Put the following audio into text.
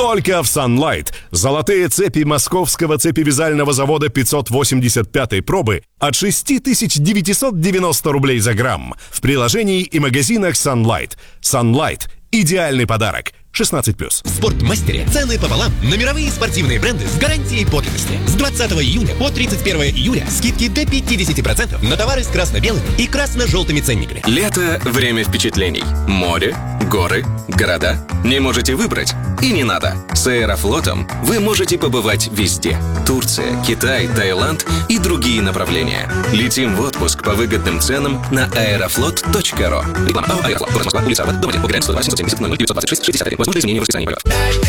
Только в Sunlight. Золотые цепи московского цепевязального завода 585-й пробы от 6990 рублей за грамм. В приложении и магазинах Sunlight. Sunlight – идеальный подарок. 16+. В Спортмастере цены пополам на мировые спортивные бренды с гарантией подлинности. С 20 июня по 31 июля скидки до 50% на товары с красно-белыми и красно-желтыми ценниками. Лето – время впечатлений. Море, горы, города. Не можете выбрать? И не надо. С Аэрофлотом вы можете побывать везде. Турция, Китай, Таиланд и другие направления. Летим в отпуск по выгодным ценам на aeroflot.ru. Реклама. Аэрофлот. Город Москва. Улица Арбат. Дом 1. Погреб 102 770 0926 61. Возможно изменение в расписании полетов.